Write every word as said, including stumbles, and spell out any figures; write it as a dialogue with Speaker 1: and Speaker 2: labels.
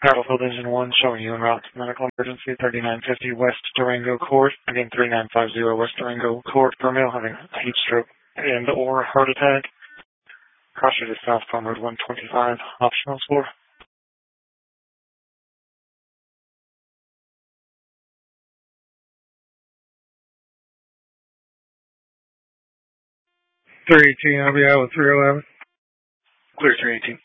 Speaker 1: Battlefield Engine one showing you en route to medical emergency thirty-nine fifty West Durango Court. Again, thirty-nine fifty West Durango Court for male having heat stroke and or heart attack. Crusher to southbound road one twenty-five, optional four. three eighteen, I'll be out with three eleven. Clear three eighteen.